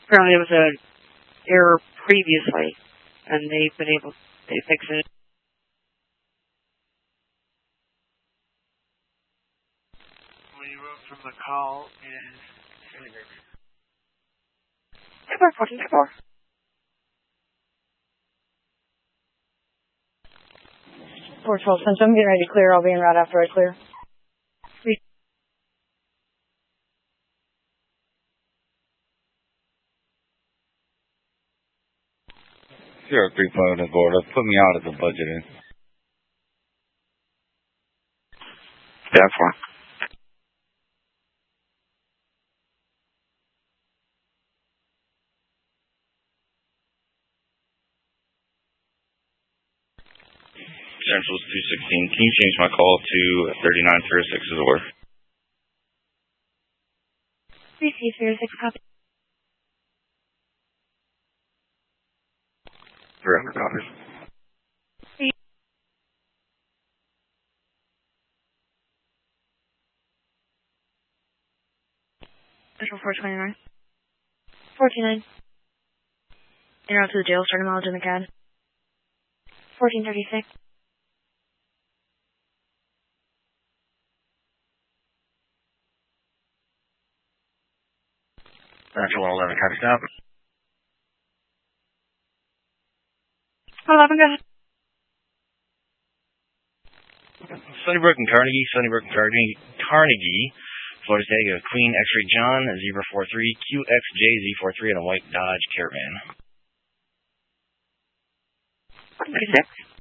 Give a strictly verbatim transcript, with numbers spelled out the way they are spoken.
Apparently there was an error previously, and they've been able, they fixed it. When you wrote from the call is four, fourteen, four. four twelve Central, I'm getting ready to clear. I'll be en route after I clear. Zero three five on the board. Put me out as a budgeting. That's one. Central's two sixteen. Can you change my call to thirty-nine zero six as well? three C zero six copy. three hundred copies. Central four twenty-nine. fourteen nine. En route to the jail, starting mileage in the C A D. fourteen thirty-six. Central one eleven, copy stop. eleven, go ahead. Sunnybrook and Carnegie, Sunnybrook and Carnegie, Carnegie, Florida State, you have Queen X-Ray John, Zebra four three, Q X J Z four three, and a white Dodge Caravan. six.